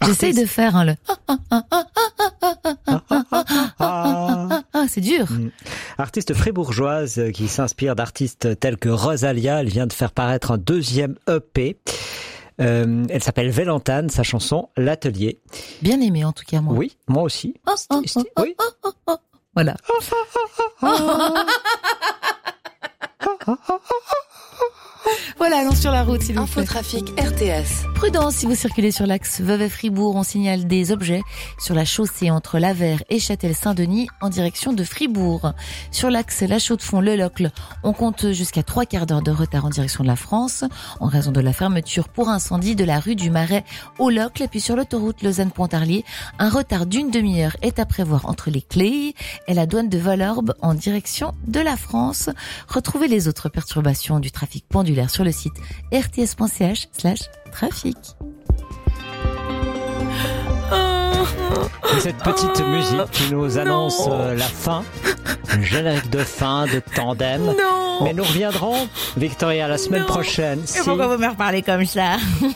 J'essaye de faire le... c'est dur. Artiste fribourgeoise qui s'inspire d'artistes tels que Rosalia. Elle vient de faire paraître un deuxième EP. Elle s'appelle Vélantane, sa chanson L'Atelier. Bien aimé en tout cas, moi. Oui, moi aussi. Oui. Voilà. Voilà, allons sur la route, s'il vous plaît. Infotrafic RTS. Prudence si vous circulez sur l'axe Vevey-Fribourg. On signale des objets sur la chaussée entre Lavère et Châtel-Saint-Denis en direction de Fribourg. Sur l'axe La Chaux-de-Fonds-Le-Locle, on compte jusqu'à 3 quarts d'heure de retard en direction de la France en raison de la fermeture pour incendie de la rue du Marais au Locle. Et puis sur l'autoroute Lausanne-Pontarlier, un retard d'une demi-heure est à prévoir entre les Clés et la douane de Valorbe en direction de la France. Retrouvez les autres perturbations du trafic pendulaire sur le site rts.ch/trafic. Et cette petite musique qui nous annonce la fin, le générique de fin de Tandem. Non. Mais nous reviendrons, Victoria, la semaine prochaine. Et pourquoi vous me reparlez comme ça?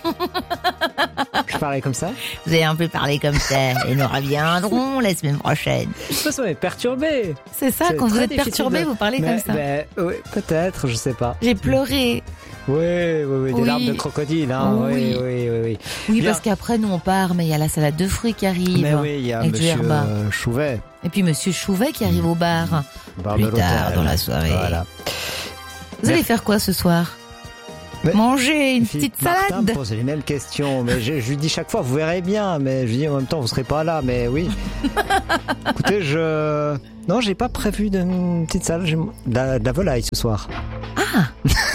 Je parlais comme ça? Vous avez un peu parlé comme ça. Et nous reviendrons la semaine prochaine. De toute façon, on est perturbé. C'est ça, quand vous êtes perturbé, vous parlez comme ça. Oui, peut-être, je sais pas. J'ai pleuré. Oui, des larmes de crocodile, hein. Oui. Oui, Bien. parce qu'après, nous, on part, mais il y a la salade de fruits qui arrive. Mais oui, il y a avec monsieur du herba. Chouvet. Et puis monsieur Chouvet qui arrive au bar. Bar Plus de l'hôtel. tard dans la soirée. Voilà. Vous allez faire quoi ce soir? Manger une petite Martin salade. me pose les mêmes questions, mais je lui dis chaque fois, vous verrez bien, mais je lui dis en même temps, vous serez pas là, mais oui. Écoutez, non, j'ai pas prévu d'une petite salade, j'ai de la volaille ce soir. Ah.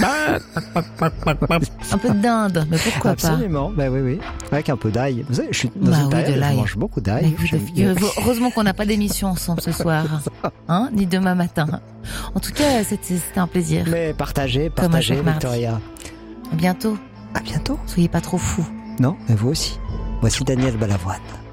Un peu de dinde, mais pourquoi Absolument, oui. Avec un peu d'ail. Vous savez, je suis dans Bah une oui, période de où l'ail. je mange beaucoup d'ail. Heureusement qu'on n'a pas d'émission ensemble ce soir, hein, ni demain matin. En tout cas, c'était un plaisir. Mais partagez, Comme à chaque mardi. Victoria. À bientôt. À bientôt. Soyez pas trop fous. Non, mais vous aussi. Voici Daniel Balavoine.